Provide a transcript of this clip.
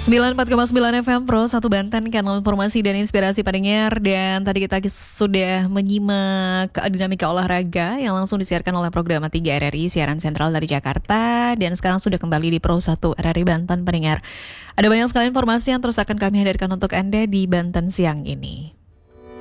94,9 FM Pro 1 Banten, kanal informasi dan inspirasi pendengar. Dan tadi kita sudah menyimak dinamika olahraga yang langsung disiarkan oleh program 3 RRI, siaran sentral dari Jakarta. Dan sekarang sudah kembali di Pro 1 RRI Banten pendengar. Ada banyak sekali informasi yang terus akan kami hadirkan untuk Anda di Banten siang ini.